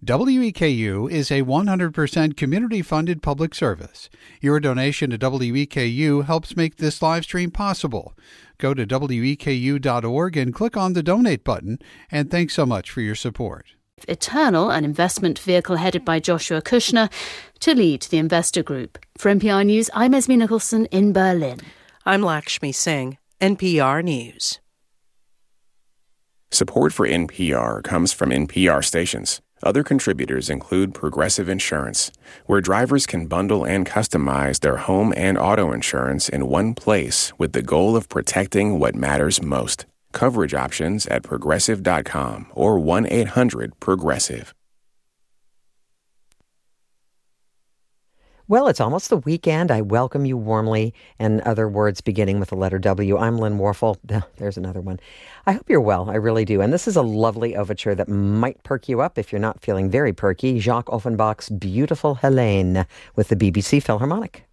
WEKU is a 100% community-funded public service. Your donation to WEKU helps make this live stream possible. Go to weku.org and click on the donate button, and thanks so much for your support. Eternal, an investment vehicle headed by Joshua Kushner, to lead the investor group. For NPR News, I'm Esme Nicholson in Berlin. I'm Lakshmi Singh, NPR News. Support for NPR comes from NPR stations. Other contributors include Progressive Insurance, where drivers can bundle and customize their home and auto insurance in one place with the goal of protecting what matters most. Coverage options at Progressive.com or 1-800-PROGRESSIVE. Well, it's almost the weekend. I welcome you warmly. In other words, beginning with the letter W. I'm Lynn Warfel. There's another one. I hope you're well. I really do. And this is a lovely overture that might perk you up if you're not feeling very perky. Jacques Offenbach's Beautiful Helene with the BBC Philharmonic.